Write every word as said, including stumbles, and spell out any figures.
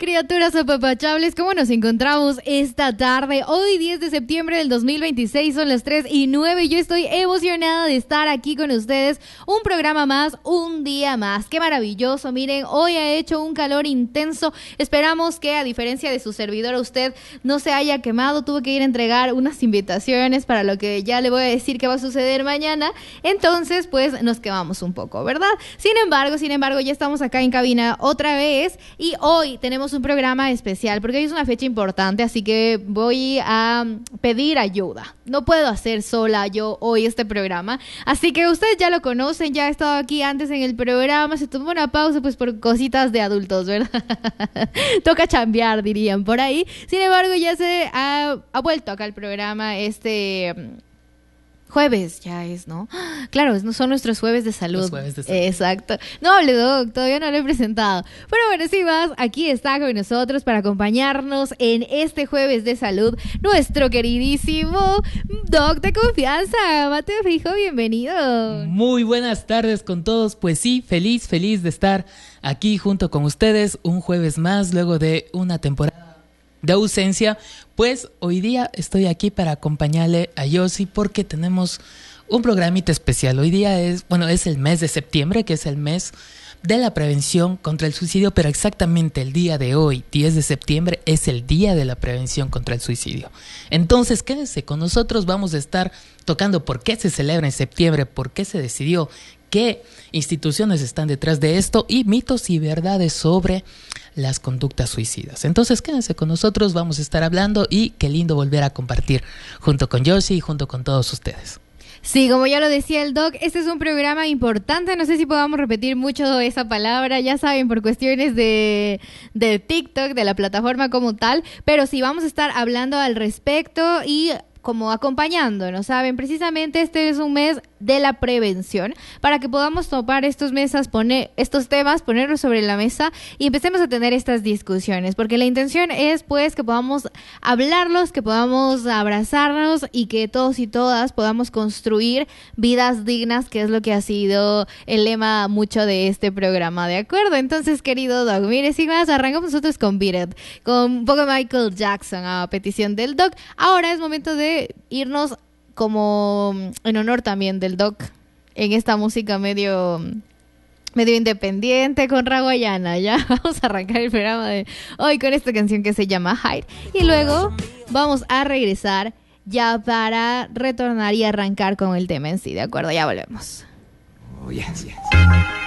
Criaturas apapachables, ¿cómo nos encontramos esta tarde? Hoy diez de septiembre del dos mil veintiséis, son las tres y nueve. Yo estoy emocionada de estar aquí con ustedes. Un programa más, un día más. ¡Qué maravilloso! Miren, hoy ha hecho un calor intenso. Esperamos que, a diferencia de su servidor, usted no se haya quemado. Tuve que ir a entregar unas invitaciones para lo que ya le voy a decir que va a suceder mañana. Entonces, pues, nos quemamos un poco, ¿verdad? Sin embargo, sin embargo, ya estamos acá en cabina otra vez y hoy tenemos un programa especial porque hoy es una fecha importante, así que voy a pedir ayuda. No puedo hacer sola yo hoy este programa, así que ustedes ya lo conocen, ya ha estado aquí antes en el programa, se tomó una pausa pues por cositas de adultos, ¿verdad? Toca chambear, dirían por ahí. Sin embargo, ya se ha, ha vuelto acá al programa este... Jueves ya es, ¿no? Claro, son nuestros jueves de salud. Los jueves de salud. Exacto. No hable, Doc, todavía no lo he presentado. Pero bueno, sí más, aquí está con nosotros para acompañarnos en este jueves de salud, nuestro queridísimo Doc de confianza. Mateo Fijo, bienvenido. Muy buenas tardes con todos. Pues sí, feliz, feliz de estar aquí junto con ustedes un jueves más, luego de una temporada de ausencia. Pues hoy día estoy aquí para acompañarle a Yossi porque tenemos un programita especial. Hoy día es, bueno, es el mes de septiembre, que es el mes de la prevención contra el suicidio, pero exactamente el día de hoy, diez de septiembre, es el día de la prevención contra el suicidio. Entonces, quédense con nosotros, vamos a estar tocando por qué se celebra en septiembre, por qué se decidió, qué instituciones están detrás de esto y mitos y verdades sobre las conductas suicidas. Entonces quédense con nosotros, vamos a estar hablando y qué lindo volver a compartir junto con Yossi y junto con todos ustedes. Sí, como ya lo decía el Doc, este es un programa importante, no sé si podamos repetir mucho esa palabra, ya saben, por cuestiones de, de TikTok, de la plataforma como tal, pero sí vamos a estar hablando al respecto y como acompañándonos, ¿saben? Precisamente este es un mes de la prevención para que podamos topar estos mesas, poner estos temas, ponerlos sobre la mesa y empecemos a tener estas discusiones, porque la intención es pues que podamos hablarlos, que podamos abrazarnos y que todos y todas podamos construir vidas dignas, que es lo que ha sido el lema mucho de este programa, ¿de acuerdo? Entonces, querido Doc, mire, sin más, arrancamos nosotros con Beat It, con un poco de Michael Jackson a petición del Doc. Ahora es momento de irnos como en honor también del Doc en esta música medio medio independiente con Raguayana. Ya vamos a arrancar el programa de hoy con esta canción que se llama Hide y luego vamos a regresar ya para retornar y arrancar con el tema en sí, ¿de acuerdo? Ya volvemos. Oh, yes, yes.